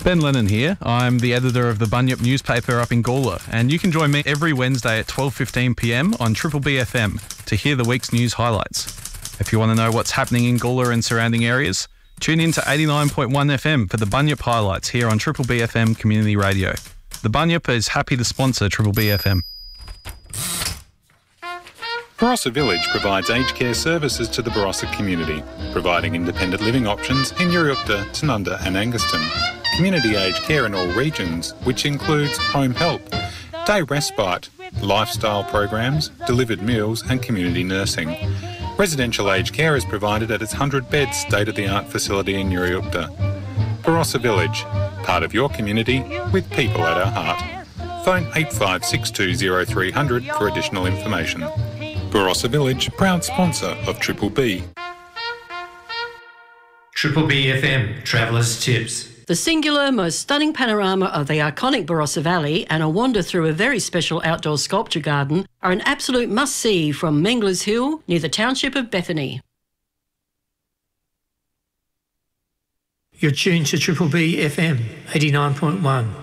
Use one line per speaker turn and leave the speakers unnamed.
Ben Lennon here. I'm the editor of the Bunyip newspaper up in Gawler, and you can join me every Wednesday at 12:15pm on Triple B FM to hear the week's news highlights. If you want to know what's happening in Gawler and surrounding areas, tune in to 89.1 FM for the Bunyip highlights here on Triple B FM Community Radio. The Bunyip is happy to sponsor Triple B FM.
Barossa Village provides aged care services to the Barossa community, providing independent living options in Uriukta, Tanunda and Anguston. Community aged care in all regions, which includes home help, day respite, lifestyle programs, delivered meals and community nursing. Residential aged care is provided at its 100-bed state-of-the-art facility in Uriukta. Barossa Village, part of your community with people at our heart. Phone 85620300 for additional information. Barossa Village, proud sponsor of Triple B.
Triple B FM, Travellers Tips.
The singular, most stunning panorama of the iconic Barossa Valley and a wander through a very special outdoor sculpture garden are an absolute must-see from Mengler's Hill near the township of Bethany.
You're tuned to Triple B FM 89.1.